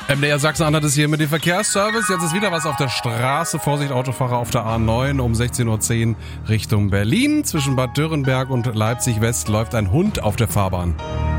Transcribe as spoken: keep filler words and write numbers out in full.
M D R Sachsen-Anhalt ist hier mit dem Verkehrsservice. Jetzt ist wieder was auf der Straße. Vorsicht, Autofahrer auf der A neun um sechzehn Uhr zehn Richtung Berlin. Zwischen Bad Dürrenberg und Leipzig West läuft ein Hund auf der Fahrbahn.